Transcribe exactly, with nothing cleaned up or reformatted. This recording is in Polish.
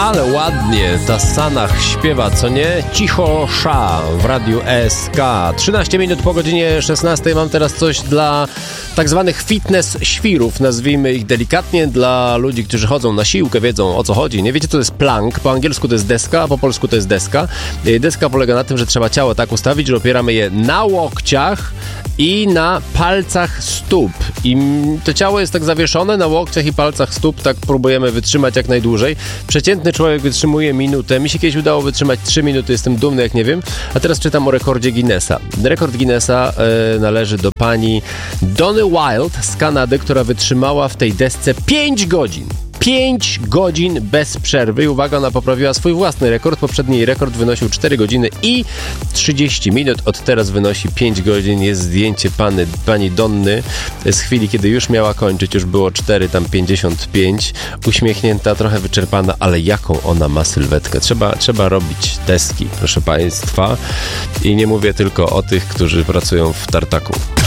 Ale ładnie ta Sanach śpiewa, co nie? Cicho Sza w Radiu S K. trzynaście minut po godzinie szesnastej. Mam teraz coś dla tak zwanych fitness świrów, nazwijmy ich delikatnie, dla ludzi, którzy chodzą na siłkę, wiedzą o co chodzi. Nie wiecie, co to jest plank? Po angielsku to jest deska, a po polsku to jest deska. Deska polega na tym, że trzeba ciało tak ustawić, że opieramy je na łokciach i na palcach stóp. I to ciało jest tak zawieszone na łokciach i palcach stóp, tak próbujemy wytrzymać jak najdłużej. Przeciętny człowiek wytrzymuje minutę. Mi się kiedyś udało wytrzymać trzy minuty, jestem dumny jak nie wiem. A teraz czytam o rekordzie Guinnessa. Rekord Guinnessa e, należy do pani Donny Wild z Kanady, która wytrzymała w tej desce pięć godzin. pięć godzin bez przerwy i uwaga, ona poprawiła swój własny rekord. Poprzedni jej rekord wynosił cztery godziny i trzydzieści minut. Od teraz wynosi pięć godzin. Jest zdjęcie pani, pani Donny z chwili, kiedy już miała kończyć. Już było cztery, tam pięćdziesiąt pięć. Uśmiechnięta, trochę wyczerpana, ale jaką ona ma sylwetkę. Trzeba, trzeba robić deski, proszę państwa. I nie mówię tylko o tych, którzy pracują w tartaku.